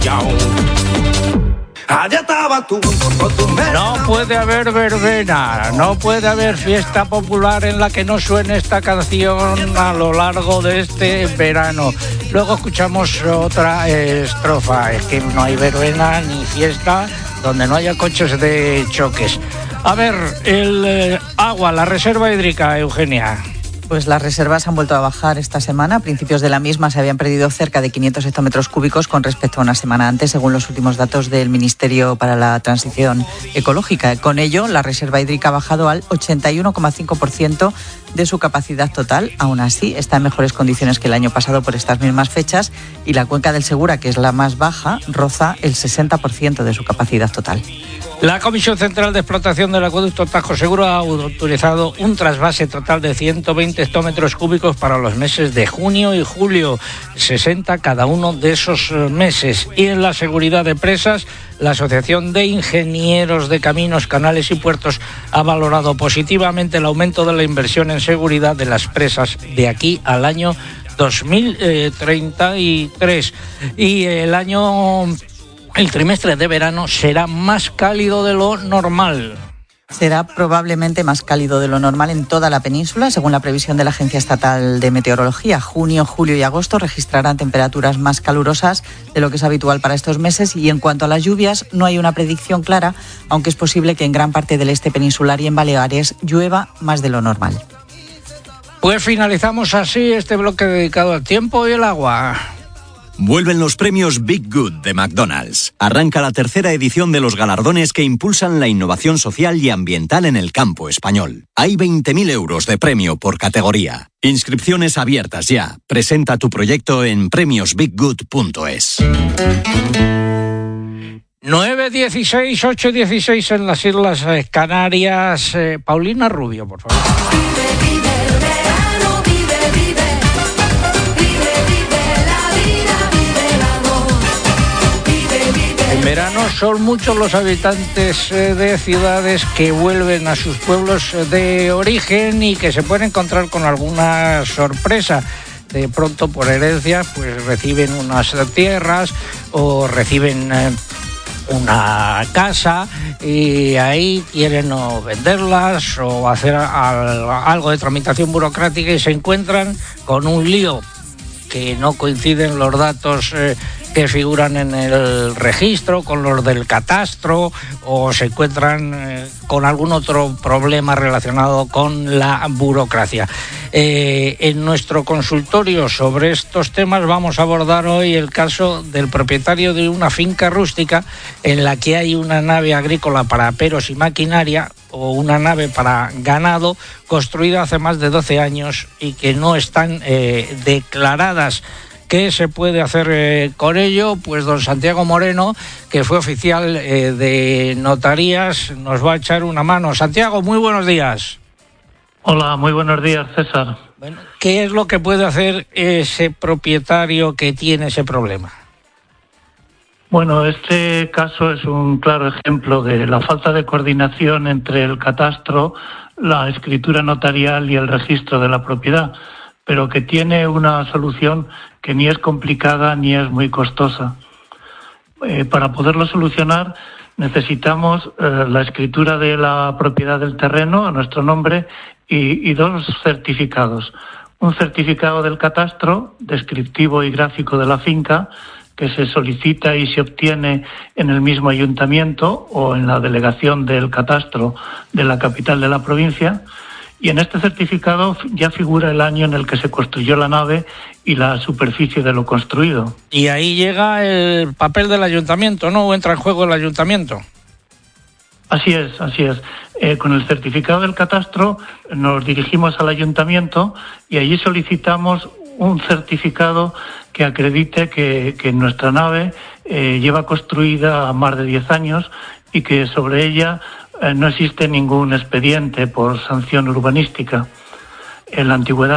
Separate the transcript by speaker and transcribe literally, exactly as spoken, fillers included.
Speaker 1: No puede haber verbena, no puede haber fiesta popular en la que no suene esta canción a lo largo de este verano. Luego escuchamos otra estrofa. Es que no hay verbena ni fiesta donde no haya coches de choques. A ver, el eh, agua, la reserva hídrica, Eugenia.
Speaker 2: Pues las reservas han vuelto a bajar esta semana. A principios de la misma se habían perdido cerca de quinientos hectómetros cúbicos con respecto a una semana antes, según los últimos datos del Ministerio para la Transición Ecológica. Con ello, la reserva hídrica ha bajado al ochenta y uno coma cinco por ciento de su capacidad total. Aún así, está en mejores condiciones que el año pasado por estas mismas fechas, y la cuenca del Segura, que es la más baja, roza el sesenta por ciento de su capacidad total.
Speaker 1: La Comisión Central de Explotación del Acueducto Tajo Seguro ha autorizado un trasvase total de ciento veinte hectómetros cúbicos para los meses de junio y julio, sesenta cada uno de esos meses. Y en la seguridad de presas, la Asociación de Ingenieros de Caminos, Canales y Puertos ha valorado positivamente el aumento de la inversión en seguridad de las presas de aquí al año dos mil treinta y tres. Y el año... El trimestre de verano será más cálido de lo normal.
Speaker 2: Será probablemente más cálido de lo normal en toda la península, según la previsión de la Agencia Estatal de Meteorología. Junio, julio y agosto registrarán temperaturas más calurosas de lo que es habitual para estos meses, y en cuanto a las lluvias no hay una predicción clara, aunque es posible que en gran parte del este peninsular y en Baleares llueva más de lo normal.
Speaker 1: Pues finalizamos así este bloque dedicado al tiempo y el agua.
Speaker 3: Vuelven los premios Big Good de McDonald's. Arranca la tercera edición de los galardones que impulsan la innovación social y ambiental en el campo español. Hay veinte mil euros de premio por categoría. Inscripciones abiertas ya. Presenta tu proyecto en premios big good punto es.
Speaker 1: nueve dieciséis, ocho dieciséis en las Islas Canarias. Eh, Paulina Rubio, por favor. En verano son muchos los habitantes de ciudades que vuelven a sus pueblos de origen y que se pueden encontrar con alguna sorpresa. De pronto, por herencia, pues reciben unas tierras o reciben eh, una casa, y ahí quieren o venderlas o hacer al, algo de tramitación burocrática, y se encuentran con un lío que no coinciden los datos eh, que figuran en el registro con los del catastro, o se encuentran eh, con algún otro problema relacionado con la burocracia. Eh, en nuestro consultorio sobre estos temas vamos a abordar hoy el caso del propietario de una finca rústica en la que hay una nave agrícola para aperos y maquinaria, o una nave para ganado, construida hace más de doce años y que no están eh, declaradas. ¿Qué se puede hacer eh, con ello? Pues don Santiago Moreno, que fue oficial eh, de notarías, nos va a echar una mano. Santiago, muy buenos días.
Speaker 4: Hola, muy buenos días, César.
Speaker 1: Bueno, ¿qué es lo que puede hacer ese propietario que tiene ese problema?
Speaker 4: Bueno, este caso es un claro ejemplo de la falta de coordinación entre el catastro, la escritura notarial y el registro de la propiedad, pero que tiene una solución que ni es complicada ni es muy costosa. Eh, para poderlo solucionar necesitamos eh, la escritura de la propiedad del terreno a nuestro nombre y, y dos certificados. Un certificado del catastro, descriptivo y gráfico de la finca, que se solicita y se obtiene en el mismo ayuntamiento o en la delegación del catastro de la capital de la provincia. Y en este certificado ya figura el año en el que se construyó la nave y la superficie de lo construido.
Speaker 1: Y ahí llega el papel del ayuntamiento, ¿no? ¿O entra en juego el ayuntamiento?
Speaker 4: Así es, así es. Eh, con el certificado del catastro nos dirigimos al ayuntamiento y allí solicitamos un certificado que acredite que, que nuestra nave eh, lleva construida más de diez años y que sobre ella eh, no existe ningún expediente por sanción urbanística. En la antigüedad